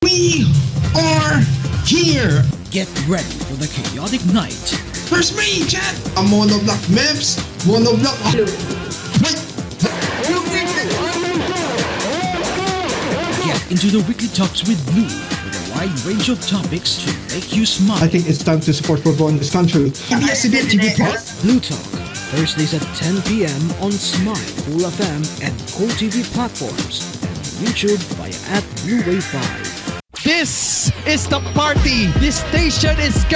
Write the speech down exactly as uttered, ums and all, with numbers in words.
We are here! Get ready for the chaotic night. Where's me, chat? A monoblock memes, monoblock... Wait! Get into the weekly talks with Blue with a wide range of topics to make you smile. I think it's time to support football in this country. A B S C B N T V Plus? Blue Talk, Thursdays at ten p.m. on Smile, Cool F M, and Cool T V platforms, and YouTube via at Blue Wave five. This is the party. This station is